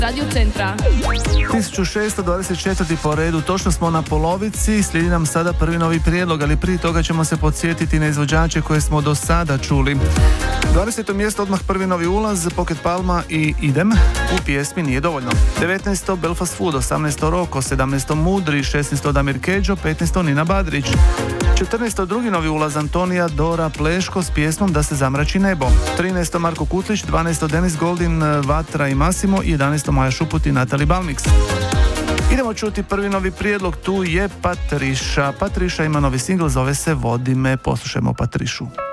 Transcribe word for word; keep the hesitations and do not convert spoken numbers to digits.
Radio Centra. tisuću šesto dvadeset četiri po redu, točno smo na polovici, slijedi nam sada prvi novi prijedlog, ali prije toga ćemo se podsjetiti na izvođače koje smo do sada čuli. dvadeseto mjesto odmah prvi novi ulaz, Pocket Palma i Idem, u pjesmi Nije dovoljno. devetnaesto Belfast Food, osamnaesto Roko, sedamnaesto Mudri, šesnaesto Damir Kedžo, petnaesto Nina Badrić. četrnaesto drugi novi ulaz Antonija Dora Pleško s pjesmom Da se zamrači nebo. trinaesto Marko Kutlić, dvanaesto Denis Goldin, Vatra i Massimo i jedanaesto Maja Šuput i Natali Balmix. Idemo čuti prvi novi prijedlog, tu je Patriša. Patriša ima novi singl, zove se Vodi me, poslušajmo Patrišu.